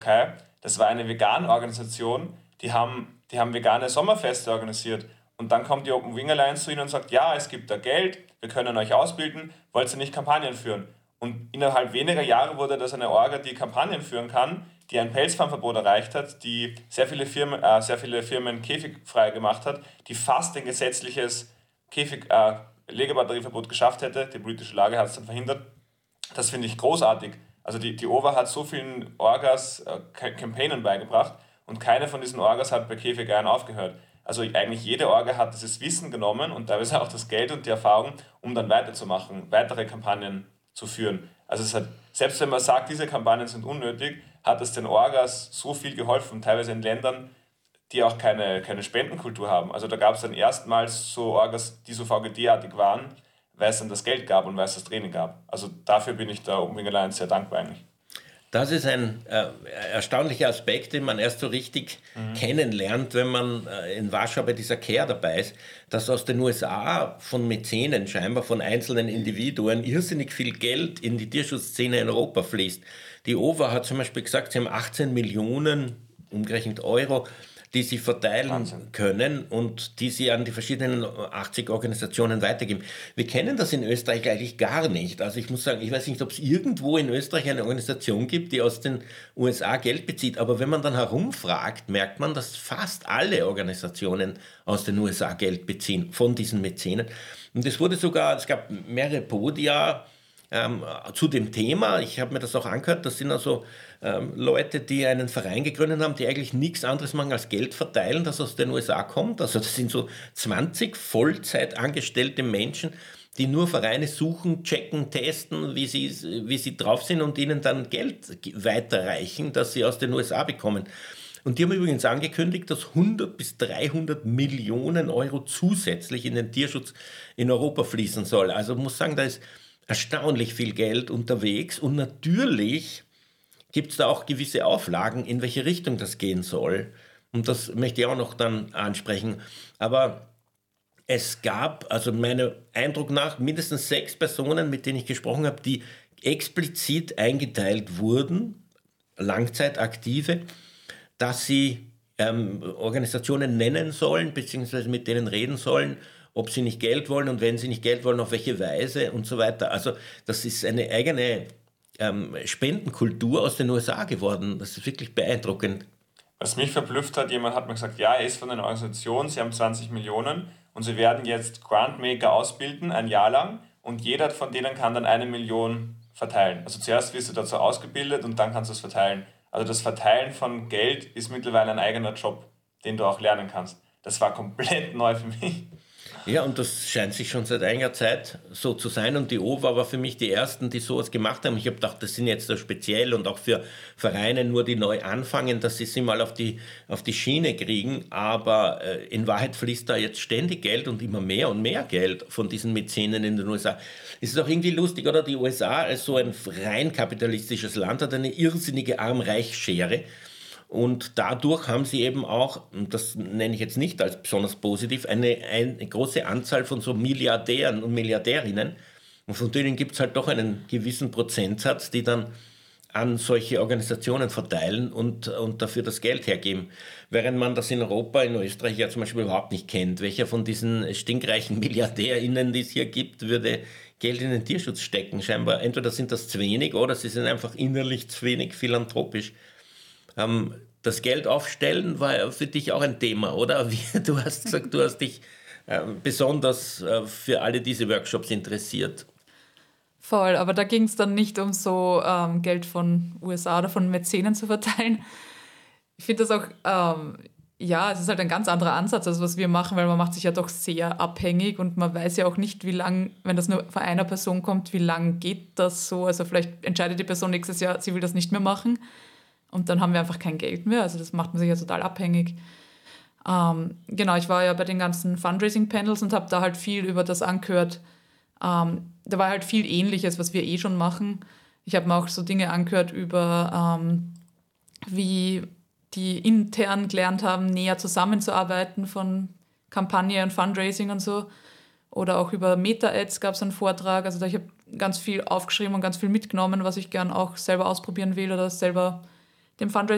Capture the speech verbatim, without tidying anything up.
Das war eine vegane Organisation, die haben, die haben vegane Sommerfeste organisiert. Und dann kommt die Open Wing Alliance zu ihnen und sagt, ja, es gibt da Geld, wir können euch ausbilden, wollt ihr nicht Kampagnen führen? Und innerhalb weniger Jahre wurde das eine Orga, die Kampagnen führen kann, die ein Pelzfarmverbot erreicht hat, die sehr viele Firmen, äh, sehr viele Firmen käfigfrei gemacht hat, die fast ein gesetzliches Käfig, äh, Legebatterieverbot geschafft hätte. Die politische Lage hat es dann verhindert. Das finde ich großartig. Also die, die O V A hat so vielen Orgas äh, Campaignen beigebracht und keine von diesen Orgas hat bei Käfigeiern aufgehört. Also eigentlich jede Orga hat dieses Wissen genommen und teilweise auch das Geld und die Erfahrung, um dann weiterzumachen, weitere Kampagnen zu führen. Also es hat, selbst wenn man sagt, diese Kampagnen sind unnötig, hat es den Orgas so viel geholfen, teilweise in Ländern, die auch keine, keine Spendenkultur haben. Also da gab es dann erstmals so Orgas, die so V G D-artig waren, weil es dann das Geld gab und weil es das Training gab. Also dafür bin ich der Open Wing Alliance sehr dankbar eigentlich. Das ist ein äh, erstaunlicher Aspekt, den man erst so richtig mhm. kennenlernt, wenn man äh, in Warschau bei dieser C A R dabei ist, dass aus den U S A von Mäzenen, scheinbar von einzelnen Individuen, irrsinnig viel Geld in die Tierschutzszene in Europa fließt. Die O V A hat zum Beispiel gesagt, sie haben achtzehn Millionen, umgerechnet Euro, die sie verteilen Wahnsinn. können und die sie an die verschiedenen achtzig Organisationen weitergeben. Wir kennen das in Österreich eigentlich gar nicht. Also ich muss sagen, ich weiß nicht, ob es irgendwo in Österreich eine Organisation gibt, die aus den U S A Geld bezieht. Aber wenn man dann herumfragt, merkt man, dass fast alle Organisationen aus den U S A Geld beziehen, von diesen Mäzenen. Und es wurde sogar, es gab mehrere Podia Ähm, zu dem Thema. Ich habe mir das auch angehört. Das sind also ähm, Leute, die einen Verein gegründet haben, die eigentlich nichts anderes machen als Geld verteilen, das aus den U S A kommt. Also das sind so zwanzig Vollzeit angestellte Menschen, die nur Vereine suchen, checken, testen, wie sie, wie sie drauf sind und ihnen dann Geld weiterreichen, das sie aus den U S A bekommen. Und die haben übrigens angekündigt, dass hundert bis dreihundert Millionen Euro zusätzlich in den Tierschutz in Europa fließen soll. Also ich muss sagen, da ist erstaunlich viel Geld unterwegs und natürlich gibt es da auch gewisse Auflagen, in welche Richtung das gehen soll. Und das möchte ich auch noch dann ansprechen. Aber es gab, also meinem Eindruck nach, mindestens sechs Personen, mit denen ich gesprochen habe, die explizit eingeteilt wurden, Langzeitaktive, dass sie ähm, Organisationen nennen sollen, beziehungsweise mit denen reden sollen, ob sie nicht Geld wollen und wenn sie nicht Geld wollen, auf welche Weise und so weiter. Also das ist eine eigene ähm, Spendenkultur aus den U S A geworden. Das ist wirklich beeindruckend. Was mich verblüfft hat, jemand hat mir gesagt, ja, er ist von einer Organisation, sie haben zwanzig Millionen und sie werden jetzt Grantmaker ausbilden, ein Jahr lang und jeder von denen kann dann eine Million verteilen. Also zuerst wirst du dazu ausgebildet und dann kannst du es verteilen. Also das Verteilen von Geld ist mittlerweile ein eigener Job, den du auch lernen kannst. Das war komplett neu für mich. Ja, und das scheint sich schon seit einiger Zeit so zu sein. Und die O V A war für mich die ersten, die sowas gemacht haben. Ich habe gedacht, das sind jetzt so speziell und auch für Vereine nur, die neu anfangen, dass sie sie mal auf die, auf die Schiene kriegen. Aber äh, in Wahrheit fließt da jetzt ständig Geld und immer mehr und mehr Geld von diesen Mäzenen in den U S A. Es ist auch irgendwie lustig, oder? Die U S A als so ein rein kapitalistisches Land hat eine irrsinnige Arm-Reich-Schere. Und dadurch haben sie eben auch, und das nenne ich jetzt nicht als besonders positiv, eine, eine große Anzahl von so Milliardären und Milliardärinnen. Und von denen gibt es halt doch einen gewissen Prozentsatz, die dann an solche Organisationen verteilen und, und dafür das Geld hergeben. Während man das in Europa, in Österreich ja zum Beispiel überhaupt nicht kennt. Welcher von diesen stinkreichen MilliardärInnen, die es hier gibt, würde Geld in den Tierschutz stecken? Scheinbar, entweder sind das zu wenig oder sie sind einfach innerlich zu wenig philanthropisch. Ähm, das Geld aufstellen war für dich auch ein Thema, oder? Du hast gesagt, du hast dich äh, besonders äh, für alle diese Workshops interessiert. Voll, aber da ging es dann nicht um so ähm, Geld von U S A oder von Mäzenen zu verteilen. Ich finde das auch, ähm, ja, es ist halt ein ganz anderer Ansatz, als was wir machen, weil man macht sich ja doch sehr abhängig und man weiß ja auch nicht, wie lang, wenn das nur von einer Person kommt, wie lang geht das so. Also vielleicht entscheidet die Person nächstes Jahr, sie will das nicht mehr machen. Und dann haben wir einfach kein Geld mehr. Also das macht man sich ja total abhängig. Ähm, genau, ich war ja bei den ganzen Fundraising-Panels und habe da halt viel über das angehört. Ähm, da war halt viel Ähnliches, was wir eh schon machen. Ich habe mir auch so Dinge angehört über, ähm, wie die intern gelernt haben, näher zusammenzuarbeiten von Kampagne und Fundraising und so. Oder auch über Meta-Ads gab es einen Vortrag. Also da ich habe ganz viel aufgeschrieben und ganz viel mitgenommen, was ich gern auch selber ausprobieren will oder selber dem Fundraising